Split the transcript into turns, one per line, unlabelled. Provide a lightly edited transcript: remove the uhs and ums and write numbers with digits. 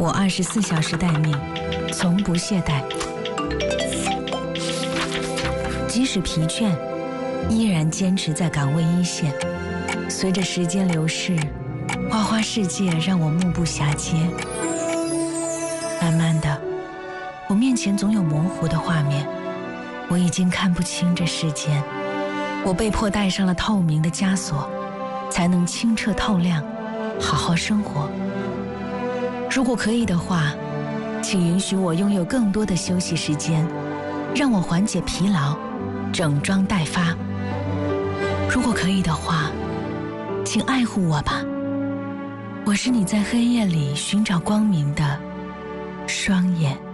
我24小时待命，从不懈怠。即使疲倦，依然坚持在岗位一线。随着时间流逝，花花世界让我目不暇接。慢慢的，我面前总有模糊的画面，我已经看不清这世间。我被迫戴上了透明的枷锁，才能清澈透亮，好好生活。如果可以的话，请允许我拥有更多的休息时间，让我缓解疲劳，整装待发。如果可以的话，请爱护我吧，我是你在黑夜里寻找光明的双眼。